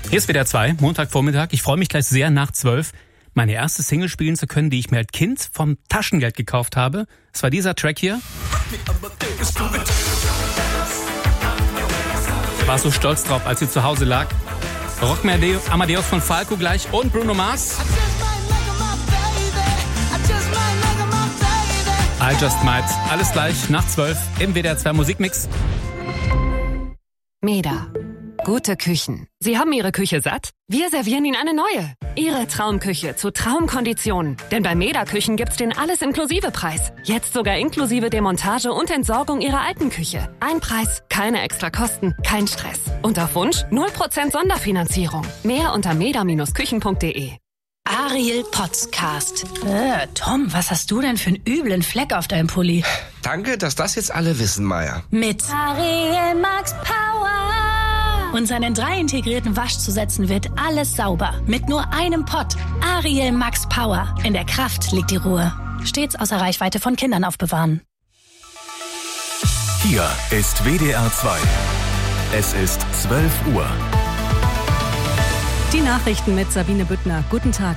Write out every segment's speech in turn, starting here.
Hier ist WDR 2, Montagvormittag. Ich freue mich gleich sehr, nach 12 meine erste Single spielen zu können, die ich mir als Kind vom Taschengeld gekauft habe. Es war dieser Track hier. Ich war so stolz drauf, als sie zu Hause lag. Rock Amadeus von Falco gleich und Bruno Mars. I Just Might. Alles gleich nach 12 im WDR 2 Musikmix. Meda. Gute Küchen. Sie haben Ihre Küche satt? Wir servieren Ihnen eine neue. Ihre Traumküche zu Traumkonditionen. Denn bei Meda Küchen gibt's den Alles-Inklusive-Preis. Jetzt sogar inklusive Demontage und Entsorgung Ihrer alten Küche. Ein Preis, keine extra Kosten, kein Stress. Und auf Wunsch 0% Sonderfinanzierung. Mehr unter meda-küchen.de. Ariel Podcast. Tom, was hast du denn für einen üblen Fleck auf deinem Pulli? Danke, dass das jetzt alle wissen, Maya. Mit Ariel Max Power. Und seinen 3 integrierten Waschzusätzen wird alles sauber. Mit nur einem Pott. Ariel Max Power. In der Kraft liegt die Ruhe. Stets außer Reichweite von Kindern aufbewahren. Hier ist WDR 2. Es ist 12 Uhr. Die Nachrichten mit Sabine Büttner. Guten Tag.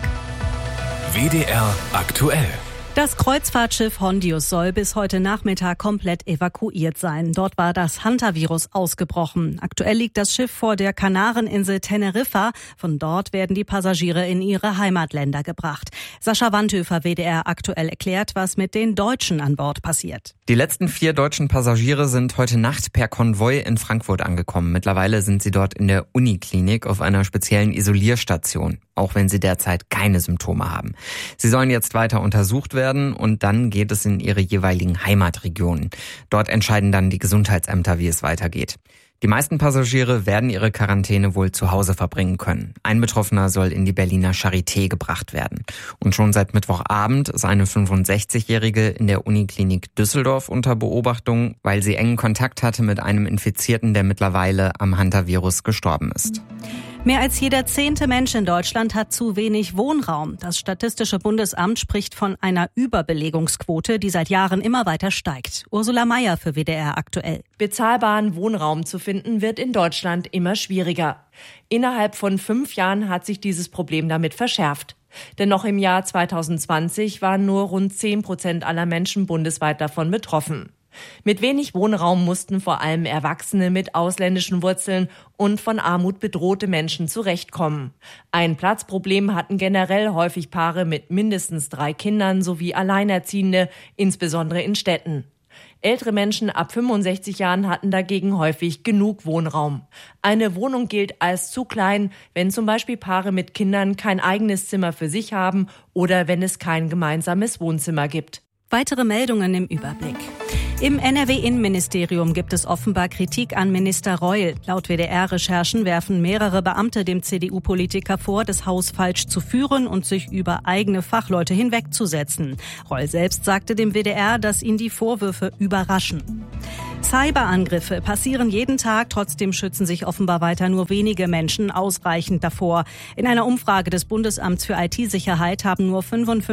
WDR aktuell. Das Kreuzfahrtschiff Hondius soll bis heute Nachmittag komplett evakuiert sein. Dort war das Hantavirus ausgebrochen. Aktuell liegt das Schiff vor der Kanareninsel Teneriffa. Von dort werden die Passagiere in ihre Heimatländer gebracht. Sascha Wandhöfer, WDR aktuell, erklärt, was mit den Deutschen an Bord passiert. Die letzten 4 deutschen Passagiere sind heute Nacht per Konvoi in Frankfurt angekommen. Mittlerweile sind sie dort in der Uniklinik auf einer speziellen Isolierstation, auch wenn sie derzeit keine Symptome haben. Sie sollen jetzt weiter untersucht werden und dann geht es in ihre jeweiligen Heimatregionen. Dort entscheiden dann die Gesundheitsämter, wie es weitergeht. Die meisten Passagiere werden ihre Quarantäne wohl zu Hause verbringen können. Ein Betroffener soll in die Berliner Charité gebracht werden. Und schon seit Mittwochabend ist eine 65-Jährige in der Uniklinik Düsseldorf unter Beobachtung, weil sie engen Kontakt hatte mit einem Infizierten, der mittlerweile am Hantavirus gestorben ist. Mehr als jeder 10. Mensch in Deutschland hat zu wenig Wohnraum. Das Statistische Bundesamt spricht von einer Überbelegungsquote, die seit Jahren immer weiter steigt. Ursula Mayer für WDR aktuell. Bezahlbaren Wohnraum zu finden wird in Deutschland immer schwieriger. Innerhalb von 5 Jahren hat sich dieses Problem damit verschärft. Denn noch im Jahr 2020 waren nur rund 10% aller Menschen bundesweit davon betroffen. Mit wenig Wohnraum mussten vor allem Erwachsene mit ausländischen Wurzeln und von Armut bedrohte Menschen zurechtkommen. Ein Platzproblem hatten generell häufig Paare mit mindestens 3 Kindern sowie Alleinerziehende, insbesondere in Städten. Ältere Menschen ab 65 Jahren hatten dagegen häufig genug Wohnraum. Eine Wohnung gilt als zu klein, wenn zum Beispiel Paare mit Kindern kein eigenes Zimmer für sich haben oder wenn es kein gemeinsames Wohnzimmer gibt. Weitere Meldungen im Überblick. Im NRW-Innenministerium gibt es offenbar Kritik an Minister Reul. Laut WDR-Recherchen werfen mehrere Beamte dem CDU-Politiker vor, das Haus falsch zu führen und sich über eigene Fachleute hinwegzusetzen. Reul selbst sagte dem WDR, dass ihn die Vorwürfe überraschen. Cyberangriffe passieren jeden Tag, trotzdem schützen sich offenbar weiter nur wenige Menschen ausreichend davor. In einer Umfrage des Bundesamts für IT-Sicherheit haben nur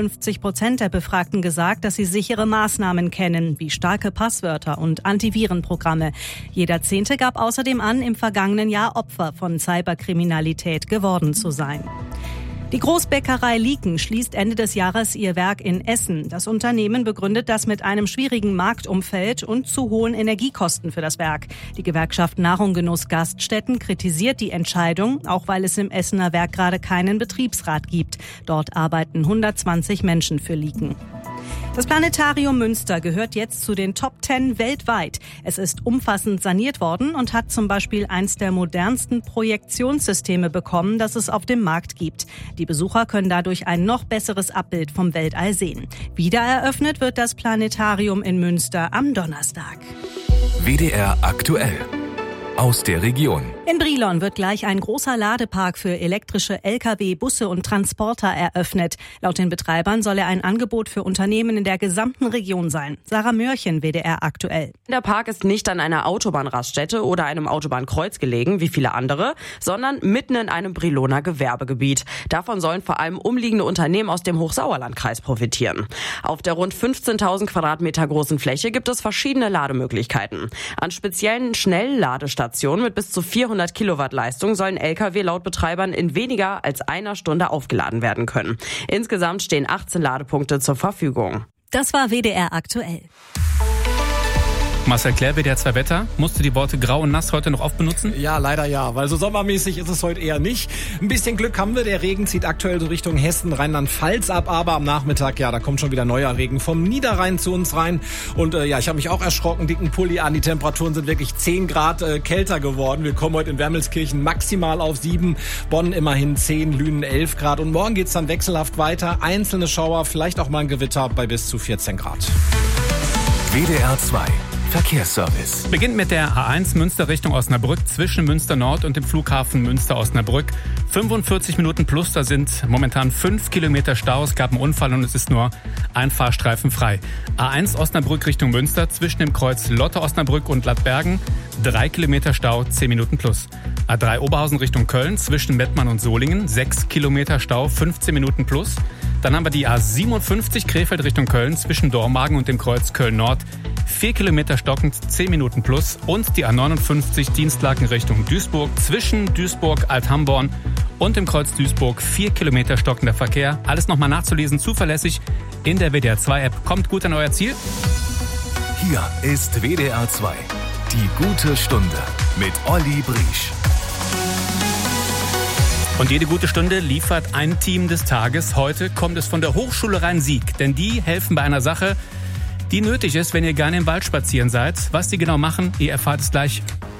55% der Befragten gesagt, dass sie sichere Maßnahmen kennen, wie starke Passwörter und Antivirenprogramme. Jeder 10. gab außerdem an, im vergangenen Jahr Opfer von Cyberkriminalität geworden zu sein. Die Großbäckerei Lieken schließt Ende des Jahres ihr Werk in Essen. Das Unternehmen begründet das mit einem schwierigen Marktumfeld und zu hohen Energiekosten für das Werk. Die Gewerkschaft Nahrung Genuss Gaststätten kritisiert die Entscheidung, auch weil es im Essener Werk gerade keinen Betriebsrat gibt. Dort arbeiten 120 Menschen für Lieken. Das Planetarium Münster gehört jetzt zu den Top 10 weltweit. Es ist umfassend saniert worden und hat zum Beispiel eins der modernsten Projektionssysteme bekommen, das es auf dem Markt gibt. Die Besucher können dadurch ein noch besseres Abbild vom Weltall sehen. Wieder eröffnet wird das Planetarium in Münster am Donnerstag. WDR aktuell. Aus der Region. In Brilon wird gleich ein großer Ladepark für elektrische Lkw, Busse und Transporter eröffnet. Laut den Betreibern soll er ein Angebot für Unternehmen in der gesamten Region sein. Sarah Mörchen, WDR aktuell. Der Park ist nicht an einer Autobahnraststätte oder einem Autobahnkreuz gelegen, wie viele andere, sondern mitten in einem Briloner Gewerbegebiet. Davon sollen vor allem umliegende Unternehmen aus dem Hochsauerlandkreis profitieren. Auf der rund 15.000 Quadratmeter großen Fläche gibt es verschiedene Lademöglichkeiten. An speziellen Schnellladestationen Ladestationen mit bis zu 400 Kilowatt Leistung sollen Lkw laut Betreibern in weniger als einer Stunde aufgeladen werden können. Insgesamt stehen 18 Ladepunkte zur Verfügung. Das war WDR aktuell. Marcel Clair, WDR 2 Wetter. Musst du die Worte grau und nass heute noch oft benutzen? Ja, leider ja, weil so sommermäßig ist es heute eher nicht. Ein bisschen Glück haben wir, der Regen zieht aktuell so Richtung Hessen, Rheinland-Pfalz ab, aber am Nachmittag, ja, da kommt schon wieder neuer Regen vom Niederrhein zu uns rein. Und ich habe mich auch erschrocken, dicken Pulli an, die Temperaturen sind wirklich 10 Grad kälter geworden. Wir kommen heute in Wermelskirchen maximal auf 7, Bonn immerhin 10, Lünen 11 Grad. Und morgen geht's dann wechselhaft weiter, einzelne Schauer, vielleicht auch mal ein Gewitter bei bis zu 14 Grad. WDR 2 Verkehrsservice. Beginnt mit der A1 Münster Richtung Osnabrück zwischen Münster Nord und dem Flughafen Münster-Osnabrück. 45 Minuten plus, da sind momentan 5 Kilometer Stau. Es gab einen Unfall und es ist nur ein Fahrstreifen frei. A1 Osnabrück Richtung Münster zwischen dem Kreuz Lotte-Osnabrück und Lattbergen. 3 Kilometer Stau, 10 Minuten plus. A3 Oberhausen Richtung Köln zwischen Mettmann und Solingen. 6 Kilometer Stau, 15 Minuten plus. Dann haben wir die A57 Krefeld Richtung Köln zwischen Dormagen und dem Kreuz Köln-Nord. 4 Kilometer stockend, 10 Minuten plus. Und die A59 Dienstlaken Richtung Duisburg zwischen Duisburg, Althamborn und dem Kreuz Duisburg. 4 Kilometer stockender Verkehr. Alles nochmal nachzulesen, zuverlässig in der WDR 2 App. Kommt gut an euer Ziel. Hier ist WDR 2. Die gute Stunde mit Olli Briesch. Und jede gute Stunde liefert ein Team des Tages. Heute kommt es von der Hochschule Rhein-Sieg, denn die helfen bei einer Sache, die nötig ist, wenn ihr gerne im Wald spazieren seid. Was die genau machen, ihr erfahrt es gleich.